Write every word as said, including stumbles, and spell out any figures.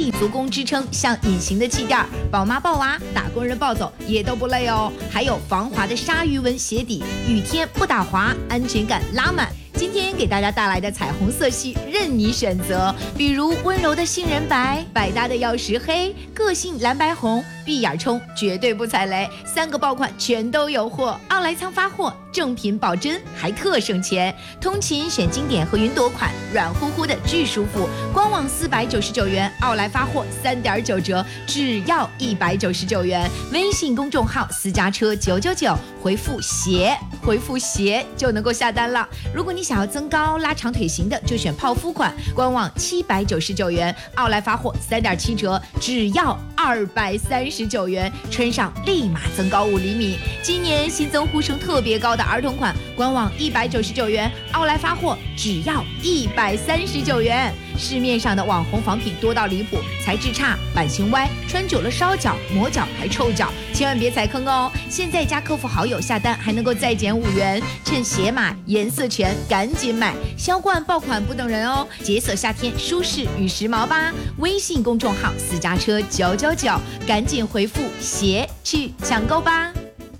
以足弓支撑，像隐形的气垫，宝妈抱娃、打工人抱走也都不累哦。还有防滑的鲨鱼纹鞋底，雨天不打滑，安全感拉满。今天给大家带来的彩虹色系任你选择，比如温柔的杏仁白、百搭的曜石黑、个性蓝白红，闭眼冲绝对不踩雷，三个爆款全都有货，奥莱仓发货，正品保真，还特省钱。通勤选经典和云朵款，软乎乎的巨舒服。官网四百九十九元，奥莱发货三点九折，只要一百九十九元。微信公众号私家车九九九，回复鞋，回复鞋就能够下单了。如果你想要增高拉长腿型的，就选泡芙款，官网七百九十九元，奥莱发货三点七折，只要二百三十九元，穿上立马增高五厘米。今年新增呼声特别高的儿童款，官网一百九十九元，奥莱发货只要一百三十九元。市面上的网红仿品多到离谱，材质差，版型歪，穿久了烧脚、磨脚还臭脚，千万别踩坑哦！现在加客服好友下单还能够再减五元，趁鞋码颜色全，赶紧买！销冠爆款不等人哦，解锁夏天舒适与时髦吧！微信公众号私家车九九九，赶紧回复鞋去抢购吧！